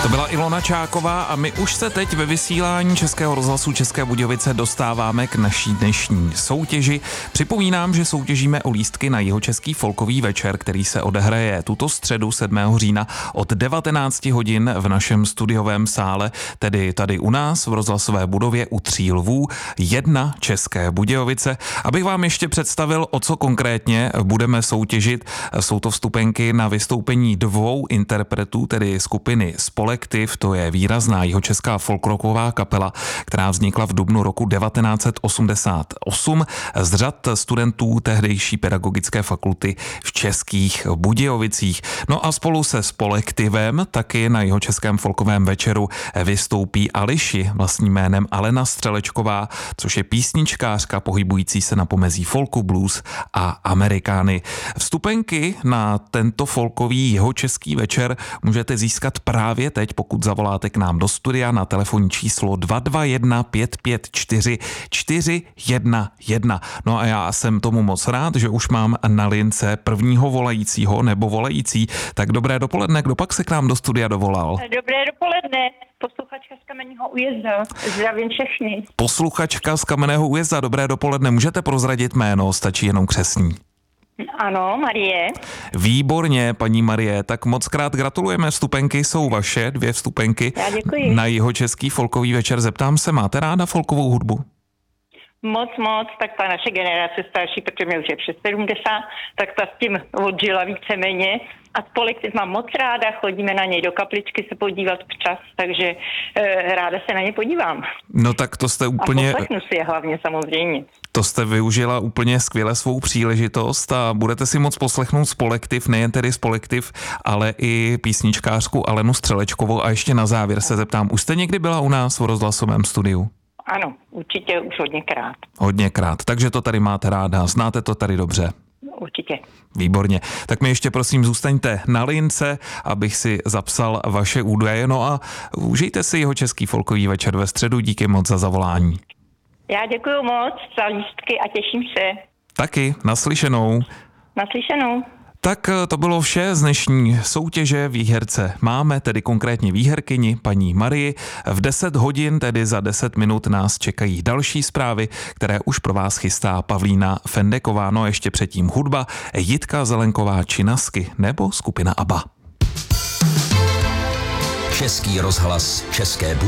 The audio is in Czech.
To byla Ilona Čáková a my už se teď ve vysílání Českého rozhlasu České Budějovice dostáváme k naší dnešní soutěži. Připomínám, že soutěžíme o lístky na Jihočeský folkový večer, který se odehraje tuto středu 7. října od 19 hodin v našem studiovém sále, tedy tady u nás v rozhlasové budově u Tří lvů 1 České Budějovice. Abych vám ještě představil, o co konkrétně budeme soutěžit, jsou to vstupenky na vystoupení 2 interpretů, tedy skupiny Spolektiv, to je výrazná jihočeská folkrocková kapela, která vznikla v dubnu roku 1988 z řad studentů tehdejší pedagogické fakulty v Českých Budějovicích. No a spolu se Spolektivem taky na Jihočeském folkovém večeru vystoupí Ališi vlastním jménem Alena Střelečková, což je písničkářka pohybující se na pomezí folku, blues a amerikány. Vstupenky na tento folkový jihočeský večer můžete získat právě teď, pokud zavoláte k nám do studia na telefonní číslo 221 554 411. No a já jsem tomu moc rád, že už mám na lince prvního volajícího nebo volající. Tak dobré dopoledne, kdo pak se k nám do studia dovolal? Dobré dopoledne, posluchačka z Kamenného Újezda. Zdravím všechny. Posluchačka z Kamenného Újezda, dobré dopoledne. Můžete prozradit jméno, stačí jenom křestní. Ano, Marie. Výborně, paní Marie, tak moc krát gratulujeme, vstupenky jsou vaše, 2 vstupenky. Já děkuji. Na Jihočeský folkový večer. Zeptám se, máte ráda folkovou hudbu? Moc, tak ta naše generace starší, protože mě už je přes 70, tak ta s tím odžila víceméně. A Spolektiv mám moc ráda, chodíme na něj do kapličky se podívat včas, takže ráda se na ně podívám. No tak to jste úplně... A poslechnu si je hlavně samozřejmě. To jste využila úplně skvěle svou příležitost a budete si moc poslechnout Spolektiv, nejen tedy Spolektiv, ale i písničkářku Alenu Střelečkovou. A ještě na závěr se zeptám, už jste někdy byla u nás v rozhlasovém studiu? Ano, určitě už hodněkrát. Hodněkrát, takže to tady máte ráda, znáte to tady dobře. Určitě. Výborně. Tak mi ještě prosím zůstaňte na lince, abych si zapsal vaše údaje. No a užijte si Jihočeský folkový večer ve středu. Díky moc za zavolání. Já děkuji moc za lístky a těším se. Taky, naslyšenou. Naslyšenou. Tak to bylo vše z dnešní soutěže. Výherce máme, tedy konkrétně výherkyni paní Marii. V 10 hodin, tedy za 10 minut, nás čekají další zprávy, které už pro vás chystá Pavlína Fendeková. No ještě předtím hudba, Jitka Zelenková Činasky nebo skupina ABBA. Český rozhlas České